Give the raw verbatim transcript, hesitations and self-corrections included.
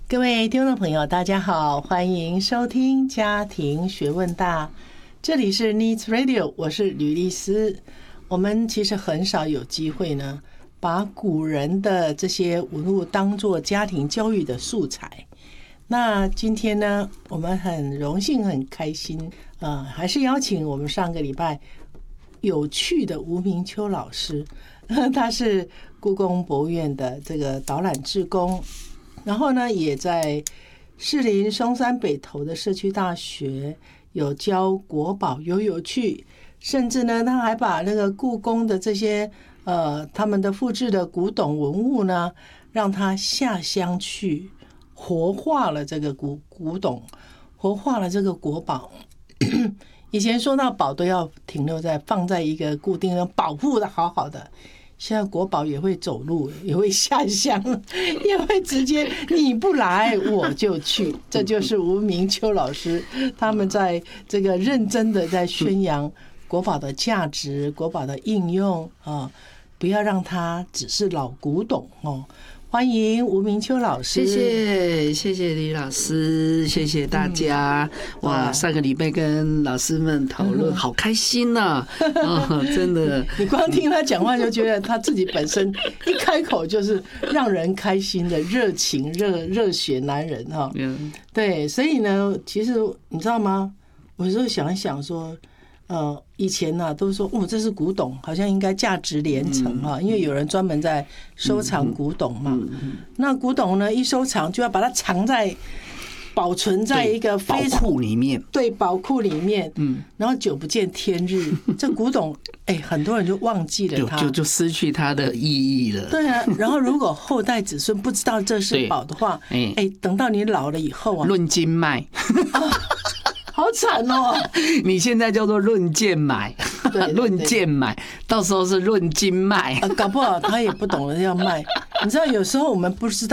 各位听众朋友，大家好，欢迎收听家庭学问大，这里是 Needs Radio， 我是吕丽丝。我们其实很少有机会呢，把古人的这些文物当作家庭教育的素材。那今天呢，我们很荣幸、很开心，呃，还是邀请我们上个礼拜有趣的吴明秋老师，他是故宫博物院的这个导览志工。然后呢，也在士林松山北投的社区大学有教国宝游游去，甚至呢，他还把那个故宫的这些呃他们的复制的古董文物呢，让他下乡去活化了这个古古董，活化了这个国宝。以前说到宝都要停留在放在一个固定的保护的好好的。现在国宝也会走路，也会下乡，也会直接你不来我就去。这就是吴明秋老师他们在这个认真的在宣扬国宝的价值、国宝的应用啊，不要让它只是老古董哦。欢迎吴明秋老师， 谢谢谢谢李老师，谢谢大家。嗯、哇，上个礼拜跟老师们讨论，好开心呐、啊哦！真的， 你光听他讲话就觉得他自己本身一开口就是让人开心的热情、热热血男人哈。嗯，对，所以呢，其实你知道吗？我有时候想一想说。呃，以前呢、啊、都说哦，这是古董，好像应该价值连城啊，因为有人专门在收藏古董嘛。那古董呢，一收藏就要把它藏在、保存在一个非常宝库里面， 对，宝库里面。嗯，然后久不见天日，这古董哎，很多人就忘记了它， 就就失去它的意义了。 对啊，然后如果后代子孙不知道这是宝的话，哎，等到你老了以后啊， 论斤卖。 好惨哦！ 你现在叫做论件买，论件买，到时候是论斤卖。 搞不好他也不懂得要卖。你知道，有时候我们不知道。